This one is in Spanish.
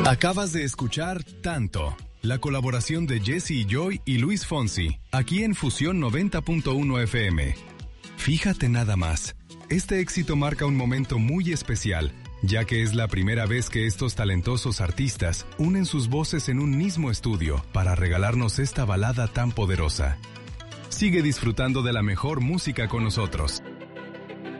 Acabas de escuchar Tanto, la colaboración de Jesse Joy y Luis Fonsi, aquí en Fusión 90.1 FM. Fíjate nada más, este éxito marca un momento muy especial, ya que es la primera vez que estos talentosos artistas unen sus voces en un mismo estudio para regalarnos esta balada tan poderosa. Sigue disfrutando de la mejor música con nosotros.